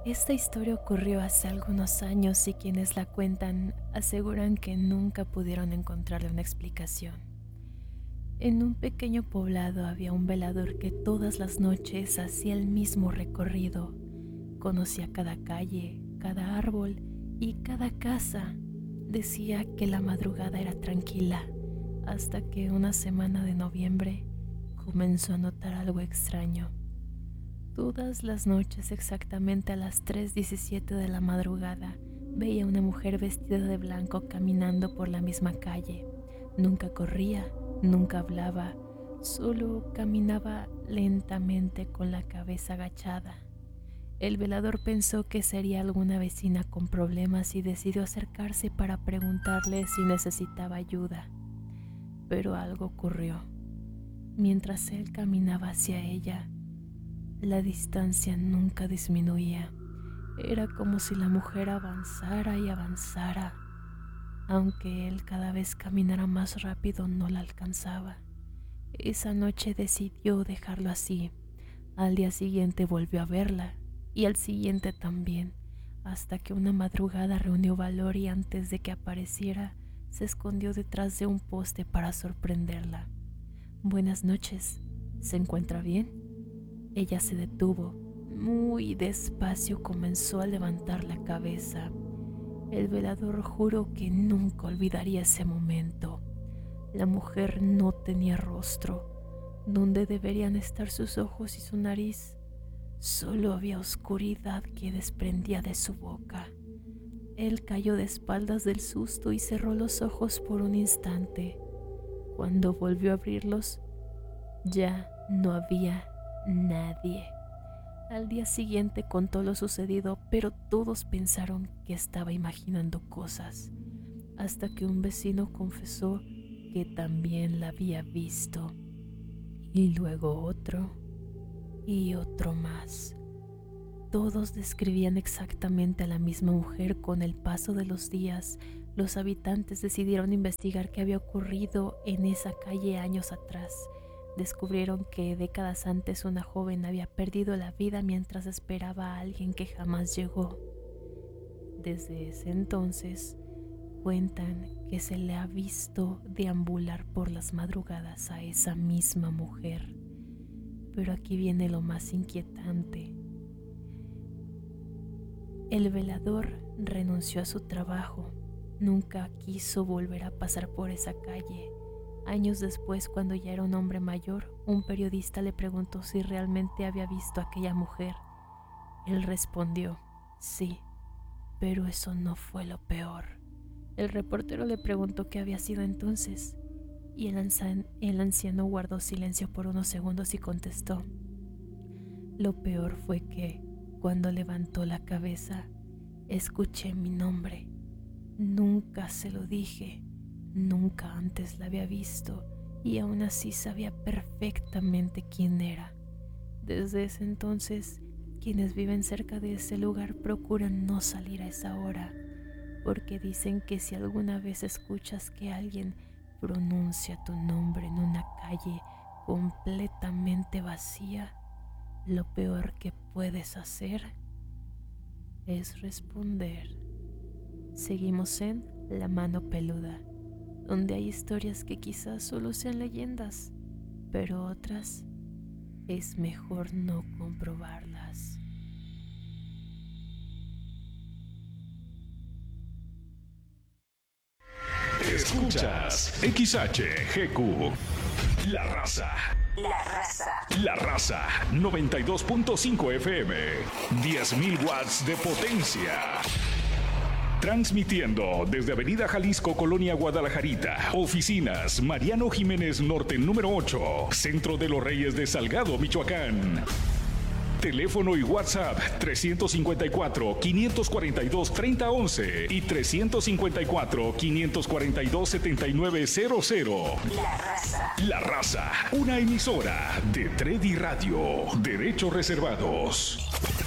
Esta historia ocurrió hace algunos años y quienes la cuentan aseguran que nunca pudieron encontrarle una explicación. En un pequeño poblado había un velador que todas las noches hacía el mismo recorrido. Conocía cada calle, cada árbol y cada casa. Decía que la madrugada era tranquila, hasta que una semana de noviembre comenzó a notar algo extraño. Todas las noches, exactamente a las 3:17 de la madrugada, veía una mujer vestida de blanco caminando por la misma calle. Nunca corría, nunca hablaba, solo caminaba lentamente con la cabeza agachada. El velador pensó que sería alguna vecina con problemas y decidió acercarse para preguntarle si necesitaba ayuda. Pero algo ocurrió. Mientras él caminaba hacia ella, la distancia nunca disminuía. Era como si la mujer avanzara y avanzara. Aunque él cada vez caminara más rápido, no la alcanzaba. Esa noche decidió dejarlo así. Al día siguiente volvió a verla, y al siguiente también, hasta que una madrugada reunió valor y antes de que apareciera, se escondió detrás de un poste para sorprenderla. «Buenas noches, ¿se encuentra bien?». Ella se detuvo. Muy despacio comenzó a levantar la cabeza. El velador juró que nunca olvidaría ese momento. La mujer no tenía rostro. ¿Dónde deberían estar sus ojos y su nariz? Solo había oscuridad que desprendía de su boca. Él cayó de espaldas del susto y cerró los ojos por un instante. Cuando volvió a abrirlos, ya no había nadie. Al día siguiente contó lo sucedido, pero todos pensaron que estaba imaginando cosas, hasta que un vecino confesó que también la había visto, y luego otro y otro más. Todos describían exactamente a la misma mujer. Con el paso de los días, los habitantes decidieron investigar qué había ocurrido en esa calle años atrás. Descubrieron que décadas antes una joven había perdido la vida mientras esperaba a alguien que jamás llegó. Desde ese entonces, cuentan que se le ha visto deambular por las madrugadas a esa misma mujer. Pero aquí viene lo más inquietante. El velador renunció a su trabajo. Nunca quiso volver a pasar por esa calle. Años después, cuando ya era un hombre mayor, un periodista le preguntó si realmente había visto a aquella mujer. Él respondió, sí, pero eso no fue lo peor. El reportero le preguntó qué había sido entonces, y el anciano guardó silencio por unos segundos y contestó, lo peor fue que, cuando levantó la cabeza, escuché mi nombre. Nunca se lo dije. Nunca antes la había visto y aún así sabía perfectamente quién era. Desde ese entonces, quienes viven cerca de ese lugar procuran no salir a esa hora, porque dicen que si alguna vez escuchas que alguien pronuncia tu nombre en una calle completamente vacía, lo peor que puedes hacer es responder. Seguimos en La Mano Peluda, donde hay historias que quizás solo sean leyendas, pero otras es mejor no comprobarlas. Escuchas XHGQ, La Raza. La Raza. La Raza, 92.5 FM, 10.000 watts de potencia. Transmitiendo desde Avenida Jalisco, Colonia Guadalajarita. Oficinas Mariano Jiménez Norte, número 8. Centro de los Reyes de Salgado, Michoacán. Teléfono y WhatsApp 354-542-3011 y 354-542-7900. La Raza. La Raza, una emisora de Tredi Radio. Derechos reservados.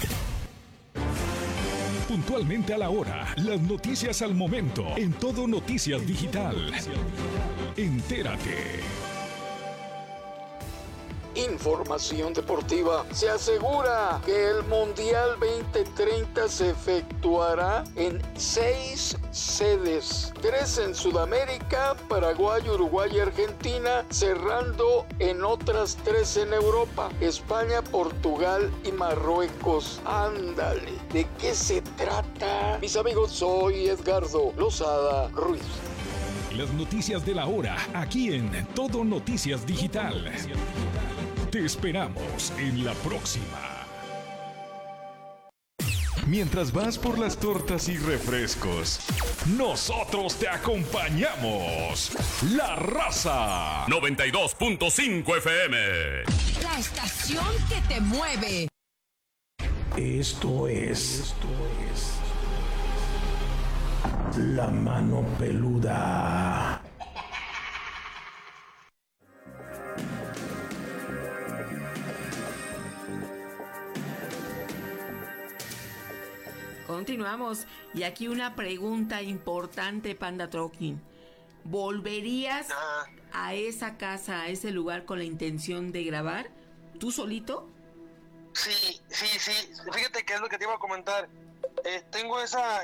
Puntualmente a la hora, las noticias al momento, en Todo Noticias Digital. Entérate. información deportiva. Se asegura que el Mundial 2030 se efectuará en 6 sedes, 3 en Sudamérica, Paraguay, Uruguay y Argentina, cerrando en otras 3 en Europa, España, Portugal y Marruecos. Ándale, ¿de qué se trata? Mis amigos, soy Edgardo Lozada Ruiz. Las noticias de la hora, aquí en Todo Noticias Digital. Te esperamos en la próxima. Mientras vas por las tortas y refrescos, nosotros te acompañamos. La Raza 92.5 FM. La estación que te mueve. Esto es La Mano Peluda. Continuamos. Y aquí una pregunta importante, Panda Trucking. ¿Volverías a esa casa, a ese lugar con la intención de grabar? ¿Tú solito? Sí. Fíjate que es lo que te iba a comentar. Tengo esa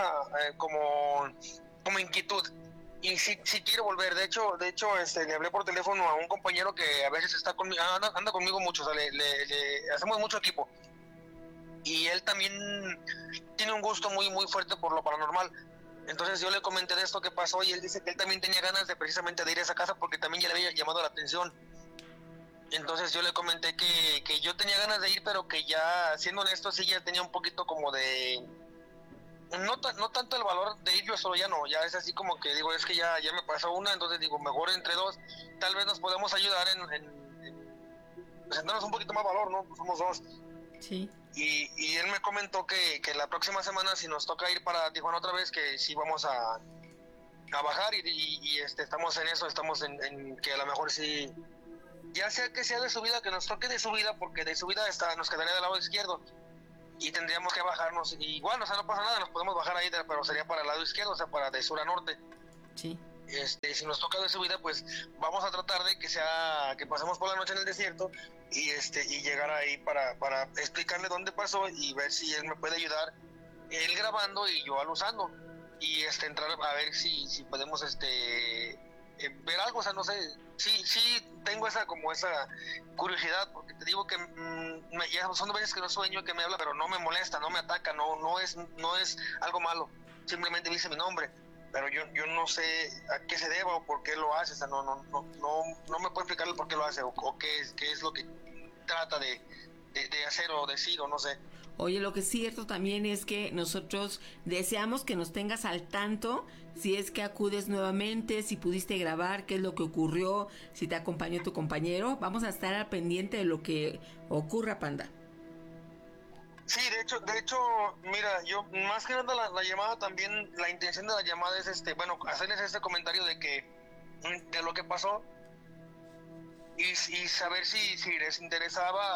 como inquietud. Y si quiero volver. De hecho, le hablé por teléfono a un compañero que a veces está conmigo, anda conmigo mucho, o sea, le hacemos mucho equipo. Y él también tiene un gusto muy muy fuerte por lo paranormal. Entonces yo le comenté de esto que pasó y él dice que él también tenía ganas de precisamente de ir a esa casa porque también ya le había llamado la atención. Entonces yo le comenté que yo tenía ganas de ir, pero que ya, siendo honesto, sí ya tenía un poquito como de... No tanto el valor de ir yo solo, ya no, ya es así como que digo, es que ya me pasó una, entonces digo, mejor entre dos, tal vez nos podemos ayudar en presentarnos un poquito más valor, ¿no? Pues somos dos. Sí. Y él me comentó que la próxima semana, si nos toca ir para Tijuana otra vez, que sí vamos a bajar y estamos en eso, estamos en que a lo mejor sí, ya sea que sea de subida, que nos toque de subida, porque de subida nos quedaría del lado izquierdo y tendríamos que bajarnos, y igual, o sea, no pasa nada, nos podemos bajar ahí, pero sería para el lado izquierdo, o sea, para de sur a norte. Sí. Si nos toca de subida, pues vamos a tratar de que pasemos por la noche en el desierto y llegar ahí para explicarle dónde pasó y ver si él me puede ayudar, él grabando y yo alusando, y entrar a ver si podemos ver algo, o sea, no sé, sí tengo esa curiosidad, porque te digo que ya son veces que no sueño, que me habla, pero no me molesta, no me ataca, no es algo malo, simplemente dice mi nombre. Pero yo no sé a qué se deba o por qué lo hace, o sea, no me puede explicar el por qué lo hace o qué es lo que trata de hacer o decir o no sé. Oye, lo que es cierto también es que nosotros deseamos que nos tengas al tanto si es que acudes nuevamente, si pudiste grabar, qué es lo que ocurrió, si te acompañó tu compañero. Vamos a estar al pendiente de lo que ocurra, Panda. Sí, de hecho, mira, yo más que nada la llamada también, la intención de la llamada es hacerles este comentario de lo que pasó y saber si les interesaba,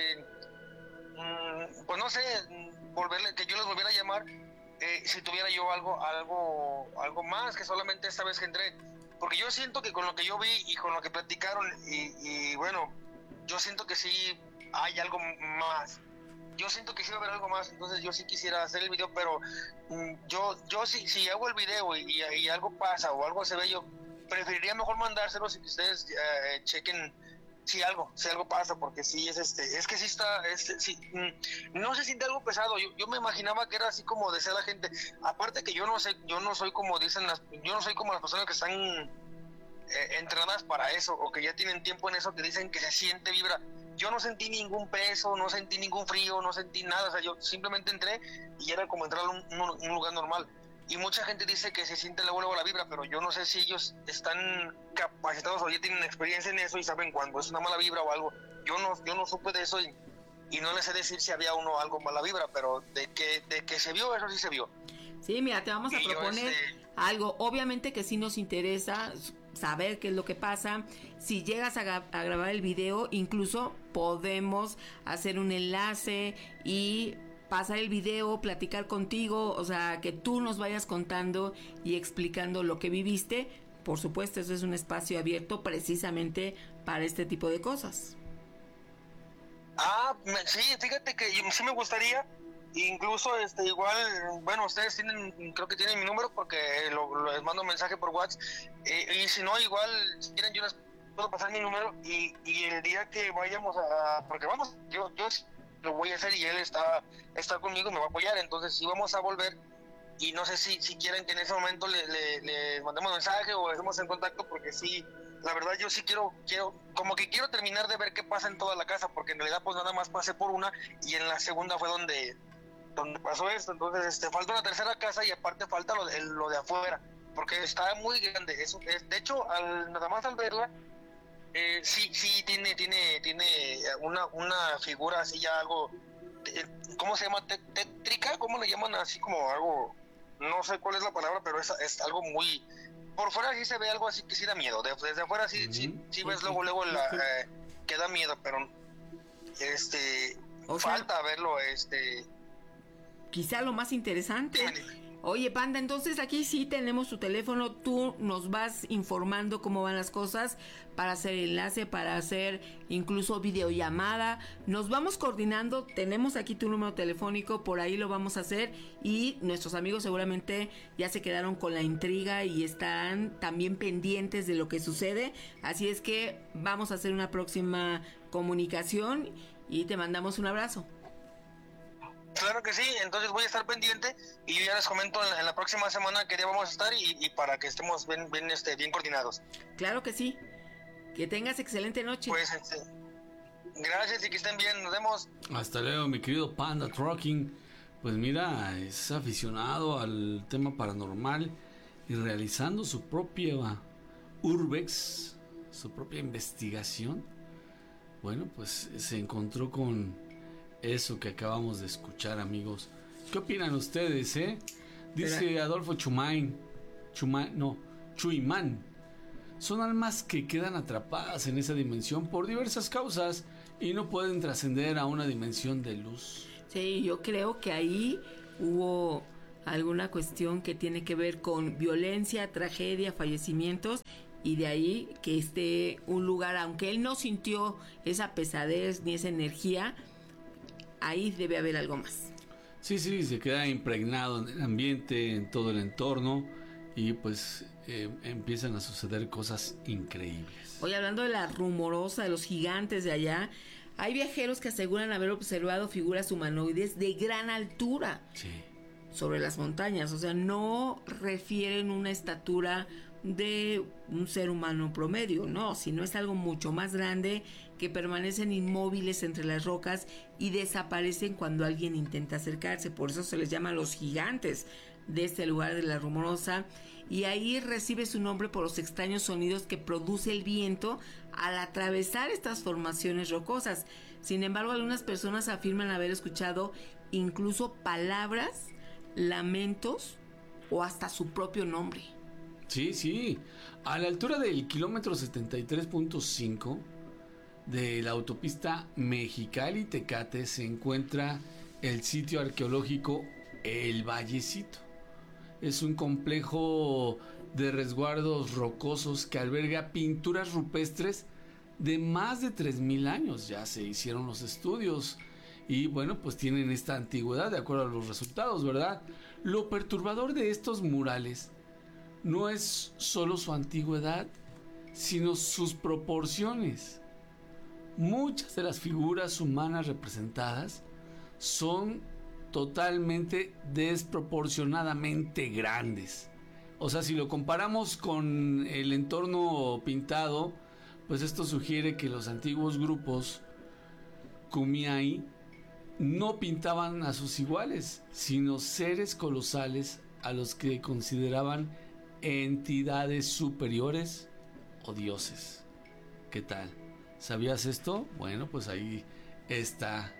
pues no sé, que yo les volviera a llamar, si tuviera yo algo más que solamente esta vez que entré, porque yo siento que con lo que yo vi y con lo que platicaron y bueno, yo siento que sí hay algo más. Yo siento que sí va a haber algo más, entonces yo sí quisiera hacer el video, pero yo si hago el video y algo pasa o algo se ve, yo preferiría mejor mandárselo y que ustedes chequen si algo pasa, porque sí es que sí está, no se siente algo pesado. Yo me imaginaba que era así como decía la gente, aparte que yo no soy como dicen yo no soy como las personas que están entrenadas para eso o que ya tienen tiempo en eso, que dicen que se siente vibra. Yo no sentí ningún peso, no sentí ningún frío, no sentí nada, o sea, yo simplemente entré y era como entrar a un lugar normal. Y mucha gente dice que se siente luego la vibra, pero yo no sé si ellos están capacitados o ya tienen experiencia en eso y saben cuando es una mala vibra o algo. Yo no supe de eso y no les sé decir si había algo mala vibra, pero de que se vio, eso sí se vio. Sí, mira, te vamos a proponer algo. Obviamente que sí nos interesa saber qué es lo que pasa. Si llegas a grabar el video, incluso podemos hacer un enlace y pasar el video, platicar contigo, o sea, que tú nos vayas contando y explicando lo que viviste. Por supuesto, eso es un espacio abierto precisamente para este tipo de cosas. Sí, fíjate que sí me gustaría, incluso igual, bueno, ustedes creo que tienen mi número porque les mando un mensaje por WhatsApp, y si no, igual, si quieren yo les puedo pasar mi número y el día que vayamos porque vamos, yo lo voy a hacer y él está conmigo y me va a apoyar, entonces sí vamos a volver. Y no sé si quieren que en ese momento le mandemos mensaje o estemos en contacto, porque sí, la verdad yo sí quiero terminar de ver qué pasa en toda la casa, porque en realidad pues nada más pasé por una y en la segunda fue donde pasó esto. Entonces falta una tercera casa y aparte falta lo de afuera, porque está muy grande. De hecho, nada más al verla, sí tiene una figura así ya algo, ¿cómo se llama? Tétrica, ¿cómo le llaman? Así como algo, no sé cuál es la palabra, pero es algo muy, por fuera sí se ve algo así que sí da miedo, desde afuera sí ves luego que da miedo, pero falta verlo, quizá lo más interesante. Oye, Panda, entonces aquí sí tenemos tu teléfono, tú nos vas informando cómo van las cosas para hacer enlace, para hacer incluso videollamada, nos vamos coordinando, tenemos aquí tu número telefónico, por ahí lo vamos a hacer y nuestros amigos seguramente ya se quedaron con la intriga y están también pendientes de lo que sucede, así es que vamos a hacer una próxima comunicación y te mandamos un abrazo. Claro que sí, entonces voy a estar pendiente y yo ya les comento en la próxima semana qué día vamos a estar y para que estemos bien coordinados. Claro que sí, que tengas excelente noche. Pues gracias y que estén bien, nos vemos. Hasta luego, mi querido Panda Trucking. Pues mira, es aficionado al tema paranormal y realizando su propia urbex, su propia investigación. Bueno, pues se encontró con eso que acabamos de escuchar, amigos. ¿Qué opinan ustedes, Dice Adolfo Chuyman. Son almas que quedan atrapadas en esa dimensión por diversas causas y no pueden trascender a una dimensión de luz. Sí, yo creo que ahí hubo alguna cuestión que tiene que ver con violencia, tragedia, fallecimientos, y de ahí que esté un lugar, aunque él no sintió esa pesadez ni esa energía, ahí debe haber algo más. Sí, se queda impregnado en el ambiente, en todo el entorno, y pues empiezan a suceder cosas increíbles. Hoy, hablando de la rumorosa, de los gigantes de allá, hay viajeros que aseguran haber observado figuras humanoides de gran altura sobre las montañas. O sea, no refieren una estatura de un ser humano promedio, no, sino es algo mucho más grande, que permanecen inmóviles entre las rocas y desaparecen cuando alguien intenta acercarse. Por eso se les llama los gigantes de este lugar de la Rumorosa, y ahí recibe su nombre por los extraños sonidos que produce el viento al atravesar estas formaciones rocosas. Sin embargo, algunas personas afirman haber escuchado incluso palabras, lamentos o hasta su propio nombre. Sí, a la altura del kilómetro 73.5 de la autopista Mexicali-Tecate se encuentra el sitio arqueológico El Vallecito. Es un complejo de resguardos rocosos que alberga pinturas rupestres de más de 3,000 años. Ya se hicieron los estudios y bueno, pues tienen esta antigüedad de acuerdo a los resultados, ¿verdad? Lo perturbador de estos murales no es solo su antigüedad, sino sus proporciones. Muchas de las figuras humanas representadas son totalmente desproporcionadamente grandes. O sea, si lo comparamos con el entorno pintado, pues esto sugiere que los antiguos grupos Kumeyaay no pintaban a sus iguales, sino seres colosales a los que consideraban entidades superiores o dioses. ¿Qué tal? ¿Sabías esto? Bueno, pues ahí está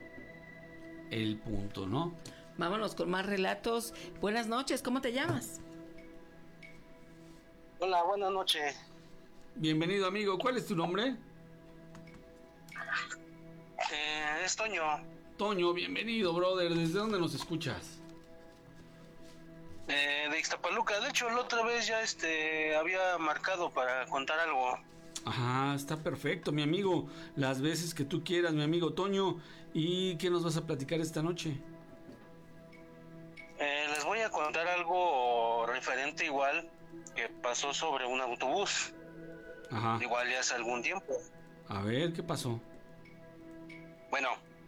el punto, ¿no? Vámonos con más relatos. Buenas noches, ¿cómo te llamas? Hola, buenas noches. Bienvenido, amigo. ¿Cuál es tu nombre? Es Toño. Toño, bienvenido, brother. ¿Desde dónde nos escuchas? De Ixtapaluca. De hecho, la otra vez ya había marcado para contar algo. Ajá, está perfecto, mi amigo. Las veces que tú quieras, mi amigo Toño. ¿Y qué nos vas a platicar esta noche? Les voy a contar algo referente igual que pasó sobre un autobús. Ajá. Igual ya hace algún tiempo. A ver, ¿qué pasó? Bueno,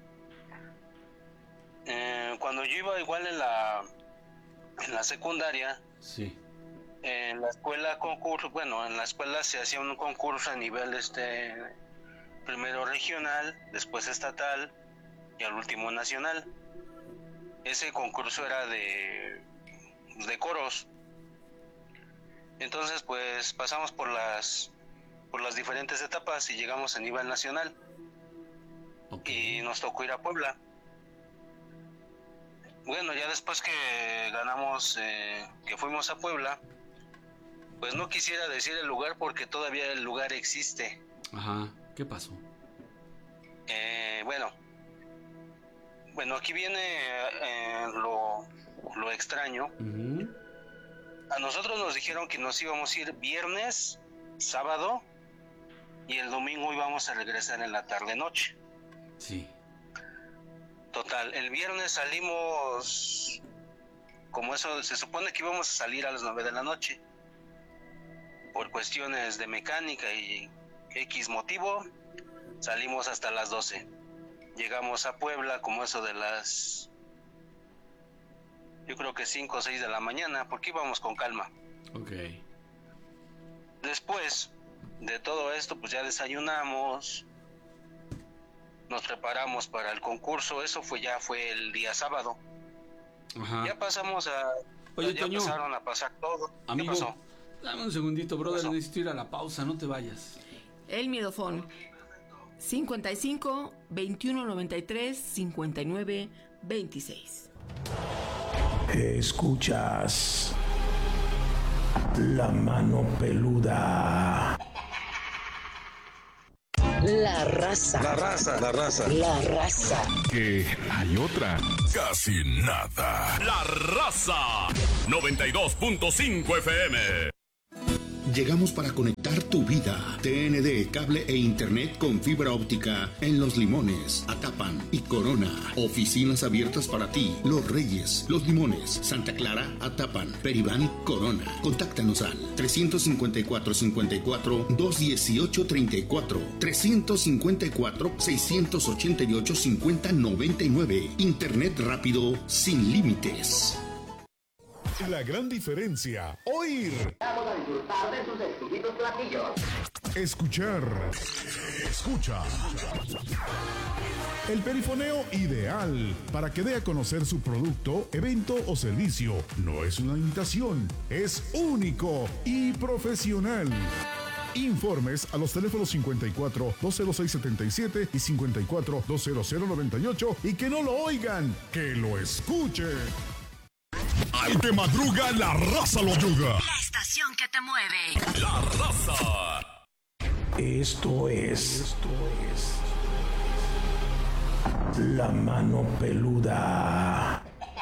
cuando yo iba igual en la secundaria, sí, en la escuela concurso, bueno, en la escuela se hacía un concurso a nivel primero regional, después estatal y al último nacional. Ese concurso era de coros. Entonces, pues pasamos por las diferentes etapas y llegamos a nivel nacional. Okay. Y nos tocó ir a Puebla. Bueno, ya después que ganamos, que fuimos a Puebla, pues no quisiera decir el lugar porque todavía el lugar existe. Ajá, ¿qué pasó? Bueno, aquí viene lo extraño. Uh-huh. A nosotros nos dijeron que nos íbamos a ir viernes, sábado y el domingo íbamos a regresar en la tarde-noche. Sí. Total, el viernes salimos, como eso, se supone que íbamos a salir a las 9 de la noche. Por cuestiones de mecánica y X motivo, salimos hasta las 12. Llegamos a Puebla como eso de las, yo creo que 5 o 6 de la mañana, porque íbamos con calma. Ok. Después de todo esto, pues ya desayunamos, nos preparamos para el concurso, eso fue el día sábado. Ajá. Ya pasamos Oye, ya Toño, empezaron a pasar todo. Amigo, ¿qué pasó? Dame un segundito, brother, necesito ir a la pausa, no te vayas. El miedofón 55 21 93 59 26. Escuchas La Mano Peluda. La raza. La raza. La raza. La raza. Que hay otra. Casi nada. La raza. 92.5 FM. Llegamos para conectar tu vida. TND, cable e internet con fibra óptica en Los Limones, Atapan y Corona. Oficinas abiertas para ti. Los Reyes, Los Limones, Santa Clara, Atapan, Peribán, Corona. Contáctanos al 354-54-218-34, 354-688-5099. Internet rápido sin límites. La gran diferencia, oír. Vamos a disfrutar de sus exquisitos platillos. Escuchar. Escucha. El perifoneo ideal para que dé a conocer su producto, evento o servicio. No es una imitación, es único y profesional. Informes a los teléfonos 54-206-77 y 54-200-98 y que no lo oigan, que lo escuchen. Al que madruga, la raza lo ayuda. La estación que te mueve. La raza. Esto es La Mano Peluda.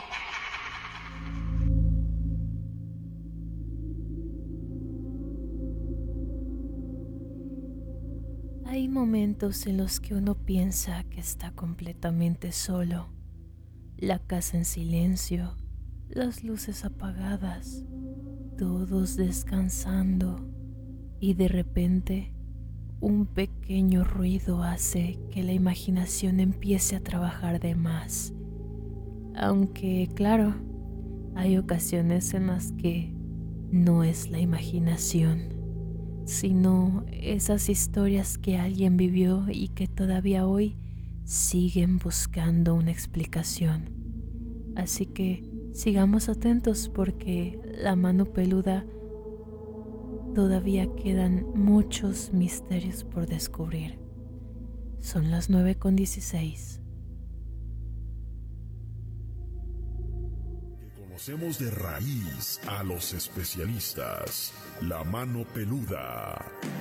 Hay momentos en los que uno piensa que está completamente solo. La casa en silencio, las luces apagadas, todos descansando, y de repente un pequeño ruido hace que la imaginación empiece a trabajar de más. Aunque, claro, hay ocasiones en las que no es la imaginación, sino esas historias que alguien vivió y que todavía hoy siguen buscando una explicación. Así que sigamos atentos porque La Mano Peluda todavía quedan muchos misterios por descubrir. Son las 9:16. Conocemos de raíz a los especialistas. La Mano Peluda.